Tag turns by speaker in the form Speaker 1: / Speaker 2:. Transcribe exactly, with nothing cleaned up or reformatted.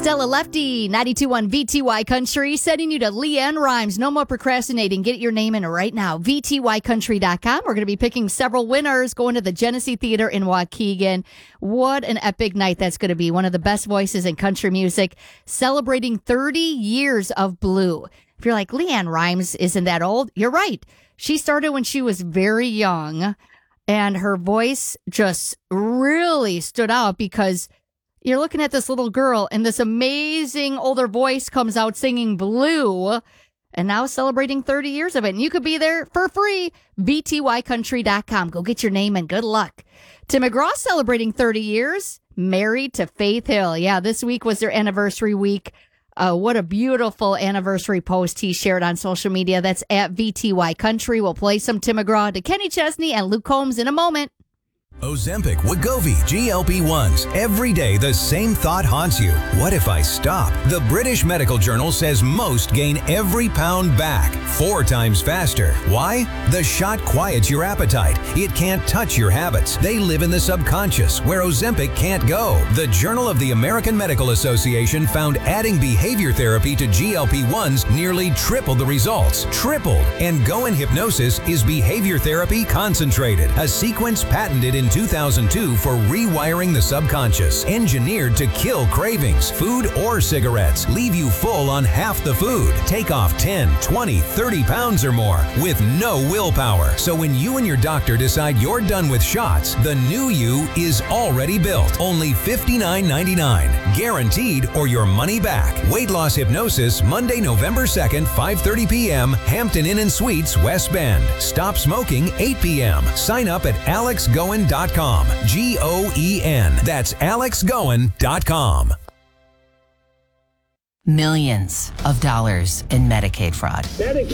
Speaker 1: Stella Lefty, ninety-two point one V T Y Country, sending you to Leanne Rhymes. No more procrastinating. Get your name in right now. V T Y country dot com. We're going to be picking several winners going to the Genesee Theater in Waukegan. What an epic night that's going to be. One of the best voices in country music, celebrating thirty years of blue. If you're like, Leanne Rhymes isn't that old, you're right. She started when she was very young, and her voice just really stood out because you're looking at this little girl and this amazing older voice comes out singing Blue and now celebrating thirty years of it. And you could be there for free. V T Y country dot com. Go get your name and good luck. Tim McGraw celebrating thirty years, married to Faith Hill. Yeah, this week was their anniversary week. Uh, what a beautiful anniversary post he shared on social media. That's at V T Y Country. We'll play some Tim McGraw to Kenny Chesney and Luke Combs in a moment.
Speaker 2: Ozempic, Wegovy, G L P ones. Every day the same thought haunts you. What if I stop? The British Medical Journal says most gain every pound back four times faster. Why? The shot quiets your appetite. It can't touch your habits. They live in the subconscious where Ozempic can't go. The Journal of the American Medical Association found adding behavior therapy to G L P ones nearly tripled the results. Tripled. And Go in Hypnosis is behavior therapy concentrated, a sequence patented in two thousand two for rewiring the subconscious, engineered to kill cravings, food or cigarettes, leave you full on half the food, take off ten, twenty, thirty pounds or more with no willpower. So when you and your doctor decide you're done with shots, the new you is already built. Only fifty-nine ninety-nine, guaranteed or your money back. Weight Loss Hypnosis, Monday, November second, five thirty p.m., Hampton Inn and Suites, West Bend. Stop smoking, eight p.m. Sign up at alex goen dot com. G O E N. That's alex goen dot com.
Speaker 3: Millions of dollars in Medicaid fraud.
Speaker 4: Medicaid.